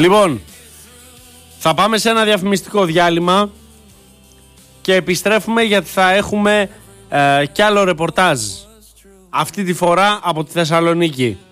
Λοιπόν, θα πάμε σε ένα διαφημιστικό διάλειμμα και επιστρέφουμε γιατί θα έχουμε κι άλλο ρεπορτάζ. Αυτή τη φορά από τη Θεσσαλονίκη.